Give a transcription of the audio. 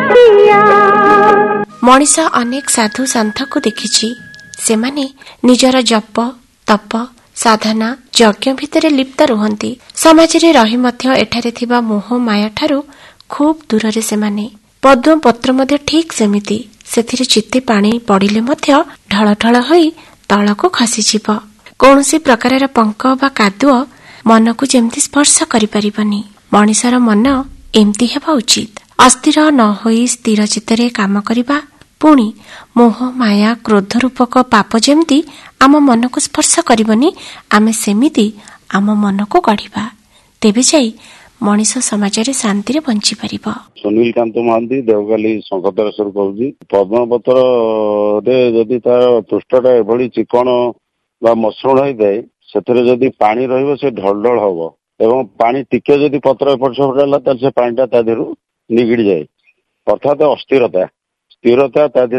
ମଣିଷ ଅନେକ ସାଧୁ ସନ୍ଥକୁ ଦେଖିଛି। ସେମାନେ ନିଜର ଜପ ତପ ସାଧନା ଯଜ୍ଞ ଭିତରେ ଲିପ୍ତ ରୁହନ୍ତି। ସମାଜରେ ରହି ମଧ୍ୟ ଏଠାରେ ଥିବା ମୋହ ମାୟାଠାରୁ ଖୁବ୍ ଦୂରରେ ସେମାନେ। ପଦ୍ମ ପତ୍ର ମଧ୍ୟ ଠିକ୍ ସେମିତି। ସେଥିରେ ଚିତେ ପାଣି ପଡ଼ିଲେ ମଧ୍ୟ ଢଳ ଢଳ ହୋଇ ତଳକୁ ଖସିଯିବ। କୌଣସି ପ୍ରକାରର ପଙ୍କ ବା କାଦୁଅ ମନକୁ ଯେମିତି ସ୍ପର୍ଶ କରିପାରିବନି। ମଣିଷର ମନ ଏମିତି ହେବା ଉଚିତ। ଅସ୍ଥିର ନ ହୋଇ ସ୍ଥିର ଚିତ୍ତରେ କାମ କରିବା। ପୁଣି ମୋହ ମାୟା କ୍ରୋଧ ରୂପକ ପାପ ଯେମିତି ଆମ ମନକୁ ସ୍ପର୍ଶ କରିବନି, ଆମେ ସେମିତି ଆମ ମନକୁ ଗଢ଼ିବା। ତେବେ ଯାଇ ମଣିଷ ସମାଜରେ ଶାନ୍ତିରେ ବଞ୍ଚିପାରିବ। ସୁନୀଲ କାନ୍ତ ମହାନ୍ତି, ଦେଓଗାଲି ଶଙ୍ଖତେଶ୍ୱର କହୁଛି। ପଦ୍ମପତ୍ରରେ ଯଦି ତାର ପୃଷ୍ଠଟା ଏଭଳି ଚିକଣ ବା ମସୃଣ ହେଇଥାଏ, ସେଥିରେ ଯଦି ପାଣି ରହିବ ସେ ଢଳ ଢଳ ହବ ଏବଂ ପାଣି ଟିକେ ଯଦି ପତ୍ର ଏପଟ ସେପଟ ହେଲା ତାହେଲେ ସେ ପାଣିଟା ତା ଦେହରୁ ନିଗିଡି ଯାଏ। ଅର୍ଥାତ୍ ଅସ୍ଥିରତା ତା ଦେହରେ